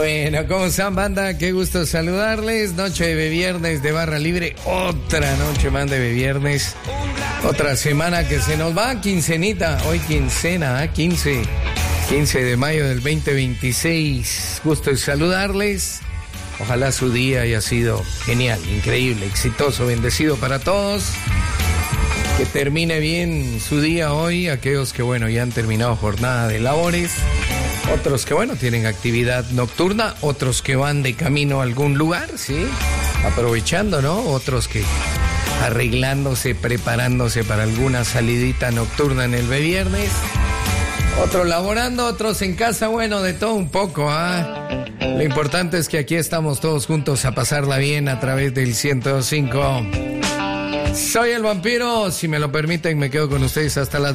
Bueno, ¿cómo están, banda? Qué gusto saludarles. Noche de viernes de Barra Libre. Otra noche más de viernes. Otra semana que se nos va. Quincenita. Hoy quincena, 15 de mayo del 2026. Gusto de saludarles. Ojalá su día haya sido genial, increíble, exitoso, bendecido para todos. Que termine bien su día hoy. Aquellos que, bueno, ya han terminado jornada de labores. Otros que, bueno, tienen actividad nocturna. Otros que van de camino a algún lugar, ¿sí? Aprovechando, ¿no? Otros que arreglándose, preparándose para alguna salidita nocturna en el viernes. Otros laborando, otros en casa, bueno, de todo un poco, ¿ah? Lo importante es que aquí estamos todos juntos a pasarla bien a través del 105. Soy el vampiro, si me lo permiten me quedo con ustedes hasta las